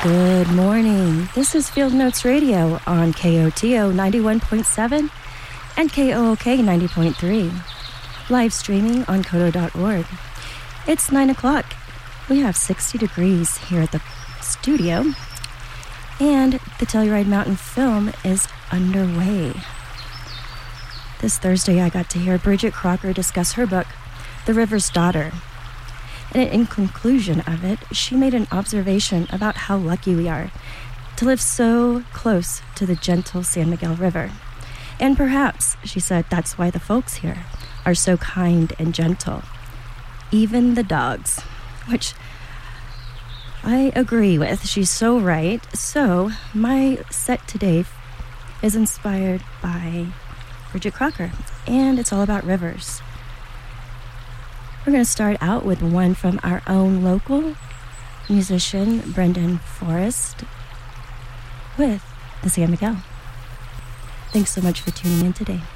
Good morning. This is Field Notes Radio on KOTO 91.7 and KOOK 90.3. Live streaming on koto.org. It's 9 o'clock. We have 60 degrees here at the studio. And the Telluride Mountain Film is underway. This Thursday, I got to hear Bridget Crocker discuss her book, The River's Daughter. And in conclusion of it, she made an observation about how lucky we are to live so close to the gentle San Miguel River. And perhaps, she said, that's why the folks here are so kind and gentle. Even the dogs, which I agree with. She's so right. So my set today is inspired by Bridget Crocker, and it's all about rivers. We're going to start out with one from our own local musician, Brendan Forrest, with the San Miguel. Thanks so much for tuning in today.